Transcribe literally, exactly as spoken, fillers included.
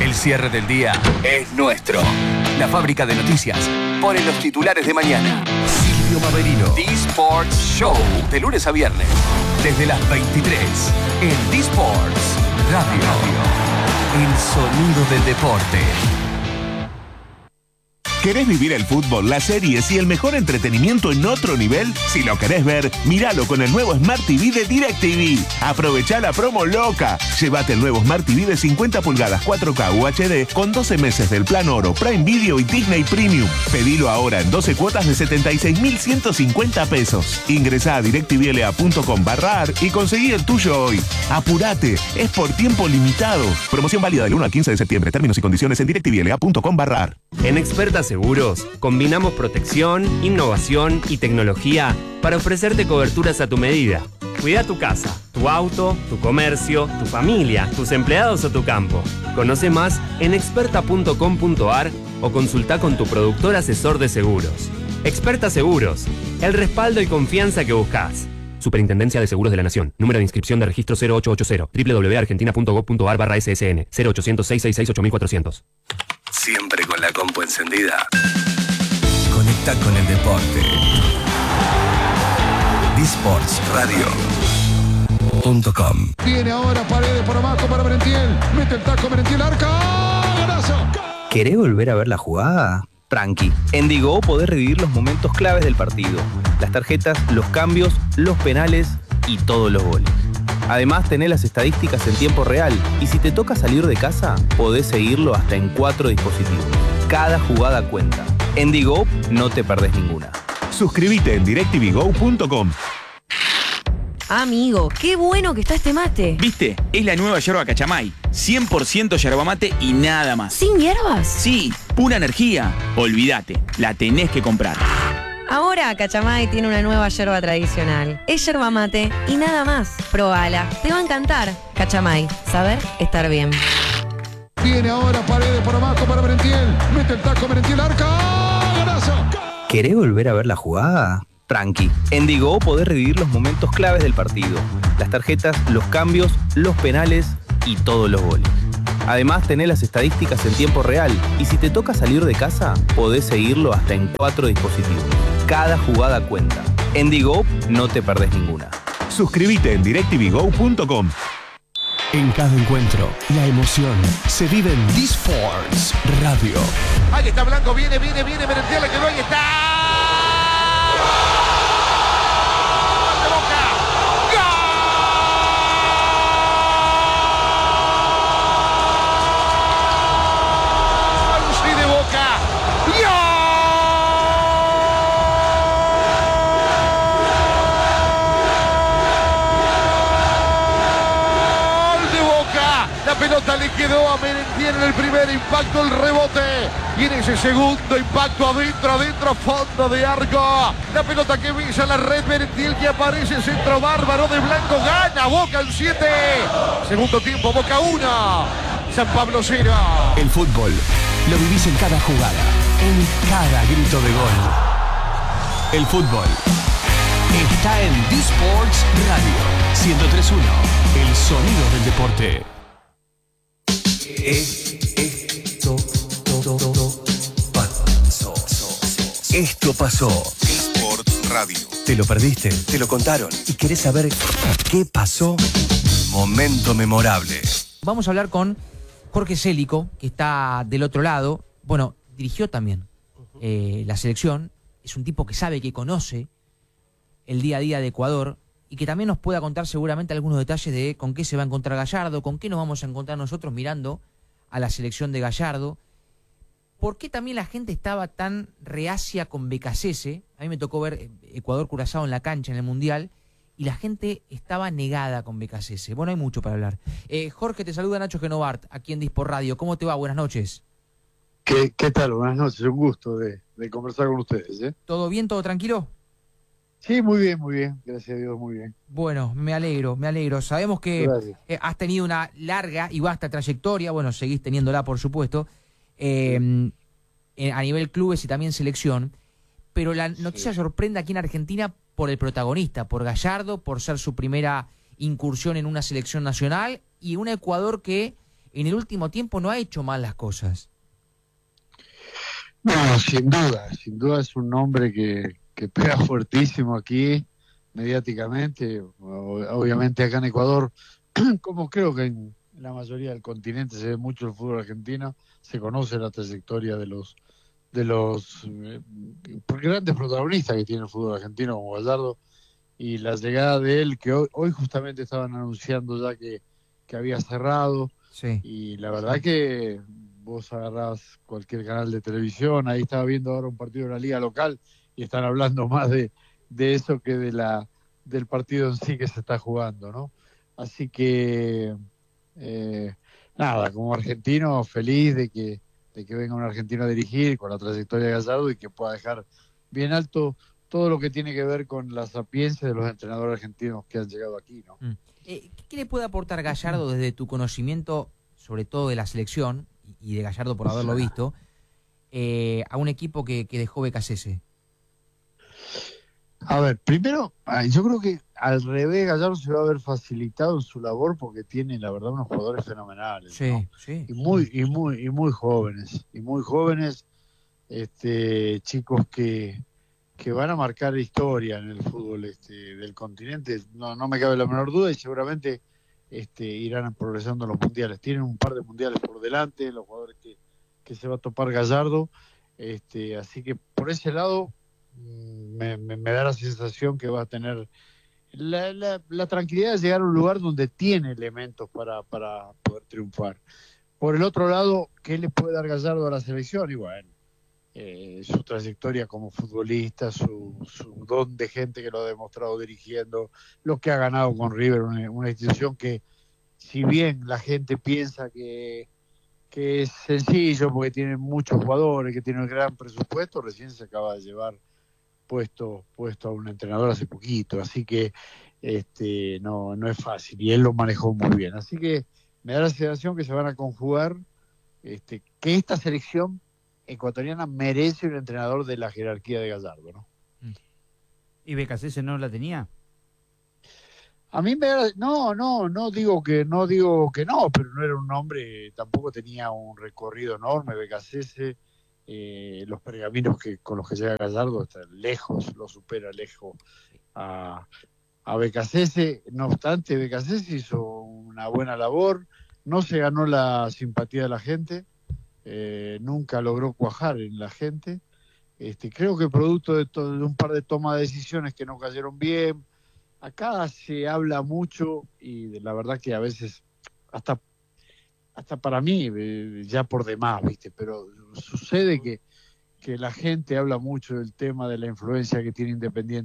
El cierre del día es nuestro. La fábrica de noticias pone los titulares de mañana. Silvio Maverino. D-Sports Show. De lunes a viernes. Desde las veintitrés. En D-Sports Radio. El sonido del deporte. ¿Querés vivir el fútbol, las series y el mejor entretenimiento en otro nivel? Si lo querés ver, míralo con el nuevo Smart T V de DirecTV. Aprovechá la promo loca. Llévate el nuevo Smart T V de cincuenta pulgadas cuatro K U H D con doce meses del plan oro, Prime Video y Disney Premium. Pedilo ahora en doce cuotas de setenta y seis mil ciento cincuenta pesos. Ingresá a directvla.com barra ar y conseguí el tuyo hoy. Apurate, es por tiempo limitado. Promoción válida del uno al quince de septiembre. Términos y condiciones en directvla.com barra ar. En Experta Seguros, combinamos protección, innovación y tecnología para ofrecerte coberturas a tu medida. Cuida tu casa, tu auto, tu comercio, tu familia, tus empleados o tu campo. Conoce más en experta punto com punto ar o consulta con tu productor asesor de seguros. Experta Seguros, el respaldo y confianza que buscas. Superintendencia de Seguros de la Nación. Número de inscripción de registro cero ocho ocho cero. doble u doble u doble u punto argentina punto gob punto ar barra ese ese ene. cero ochocientos, seiscientos sesenta y seis, ocho cuatrocientos. Siempre con la compu encendida. Conecta con el deporte. D-Sports Radio punto com. Viene ahora Paredes por abajo para Merentiel. Mete el taco Merentiel, arca. ¡Golazo! ¿Querés volver a ver la jugada? Tranqui. En Digo podés revivir los momentos claves del partido. Las tarjetas, los cambios, los penales y todos los goles. Además, tenés las estadísticas en tiempo real y si te toca salir de casa, podés seguirlo hasta en cuatro dispositivos. Cada jugada cuenta. En Digo no te perdés ninguna. Suscríbete en directvgo punto com. Amigo, qué bueno que está este mate. ¿Viste? Es la nueva yerba Cachamay. cien por ciento yerba mate y nada más. ¿Sin hierbas? Sí, pura energía. Olvídate, la tenés que comprar. Ahora Cachamay tiene una nueva yerba tradicional. Es yerba mate y nada más. Probala, te va a encantar. Cachamay, saber estar bien. Viene ahora Paredes por abajo para Merentiel. Mete el taco Merentiel, arca. ¡Golazo! ¿Querés volver a ver la jugada? Tranqui. En Digo podés revivir los momentos claves del partido. Las tarjetas, los cambios, los penales y todos los goles. Además, tenés las estadísticas en tiempo real y si te toca salir de casa, podés seguirlo hasta en cuatro dispositivos. Cada jugada cuenta. En Digo no te perdés ninguna. Suscríbete en directvgo punto com. En cada encuentro, la emoción se vive en D-Sports Radio. Ahí está Blanco, viene, viene, viene Merentiel, que no, ahí está. La pelota le quedó a Merentiel en el primer impacto, el rebote. Y en ese segundo impacto, adentro, adentro, fondo de arco. La pelota que visa la red, Merentiel que aparece, centro bárbaro de Blanco. Gana Boca en siete. Segundo tiempo, Boca uno. San Pablo cero. El fútbol lo vivís en cada jugada, en cada grito de gol. El fútbol está en D-Sports Radio ciento tres punto uno. El sonido del deporte. Esto, todo, todo, pasó. Esto pasó. D-Sports Radio. ¿Te lo perdiste? ¿Te lo contaron? ¿Y querés saber qué pasó? Momento memorable. Vamos a hablar con Jorge Célico, que está del otro lado. Bueno, dirigió también eh, la selección. Es un tipo que sabe, que conoce el día a día de Ecuador y que también nos pueda contar seguramente algunos detalles de con qué se va a encontrar Gallardo, con qué nos vamos a encontrar nosotros mirando a la selección de Gallardo. ¿Por qué también la gente estaba tan reacia con Becasese? A mí me tocó ver Ecuador-Curazao en la cancha en el Mundial y la gente estaba negada con Becasese. Bueno, hay mucho para hablar. Eh, Jorge, te saluda Nacho Genovart, aquí en Dispor Radio. ¿Cómo te va? Buenas noches. ¿Qué, qué tal? Buenas noches, un gusto de, de conversar con ustedes. ¿eh? ¿Todo bien? ¿Todo tranquilo? Sí, muy bien, muy bien. Gracias a Dios, muy bien. Bueno, me alegro, me alegro. Sabemos que eh, has tenido una larga y vasta trayectoria. Bueno, seguís teniéndola, por supuesto, eh, eh, a nivel clubes y también selección. Pero la noticia sí. sorprende aquí en Argentina por el protagonista, por Gallardo, por ser su primera incursión en una selección nacional y un Ecuador que en el último tiempo no ha hecho mal las cosas. No, sin duda, sin duda es un nombre que, que pega fuertísimo aquí, mediáticamente, obviamente acá en Ecuador, como creo que en la mayoría del continente se ve mucho el fútbol argentino, se conoce la trayectoria de los de los eh, grandes protagonistas que tiene el fútbol argentino como Gallardo, y la llegada de él, que hoy, hoy justamente estaban anunciando ya que, que había cerrado, sí. Y la verdad que vos agarrás cualquier canal de televisión, ahí estaba viendo ahora un partido de la liga local y están hablando más de, de eso que de la del partido en sí que se está jugando, ¿no? Así que eh, nada, como argentino feliz de que de que venga un argentino a dirigir con la trayectoria de Gallardo y que pueda dejar bien alto todo lo que tiene que ver con la sapiencia de los entrenadores argentinos que han llegado aquí, ¿no? Mm. Eh, ¿Qué le puede aportar Gallardo desde tu conocimiento, sobre todo de la selección, y de Gallardo por haberlo visto, eh, a un equipo que, que dejó B K C S? A ver, primero, yo creo que al revés Gallardo se va a ver facilitado en su labor porque tiene, la verdad, unos jugadores fenomenales, sí, ¿no? sí. Y muy, y muy, y muy jóvenes, y muy jóvenes, este, chicos que, que van a marcar historia en el fútbol este, del continente, no, no me cabe la menor duda, y seguramente este, irán progresando en los mundiales. Tienen un par de mundiales por delante, los jugadores que, que se va a topar Gallardo, este, así que por ese lado me, me, me da la sensación que va a tener la, la, la tranquilidad de llegar a un lugar donde tiene elementos para, para poder triunfar. Por el otro lado, ¿qué le puede dar Gallardo a la selección? Y bueno, eh, su trayectoria como futbolista, su, su don de gente que lo ha demostrado dirigiendo, lo que ha ganado con River, una, una institución que, si bien la gente piensa que, que es sencillo porque tiene muchos jugadores, que tiene un gran presupuesto, recién se acaba de llevar puesto puesto a un entrenador hace poquito, así que este no no es fácil y él lo manejó muy bien, así que me da la sensación que se van a conjugar, este que esta selección ecuatoriana merece un entrenador de la jerarquía de Gallardo, ¿no? ¿Y B K C S no la tenía? A mí me da, no, no, no digo que no digo que no, pero no era un hombre, tampoco tenía un recorrido enorme B K C S. Eh, los pergaminos que con los que llega Gallardo están lejos, lo supera lejos a, a B K C S. No obstante, B K C S hizo una buena labor, no se ganó la simpatía de la gente, eh, nunca logró cuajar en la gente. Este, creo que producto de, to- de un par de tomas de decisiones que no cayeron bien. Acá se habla mucho y de la verdad que a veces hasta hasta para mí, eh, ya por demás, ¿viste? Pero sucede que, que la gente habla mucho del tema de la influencia que tiene Independiente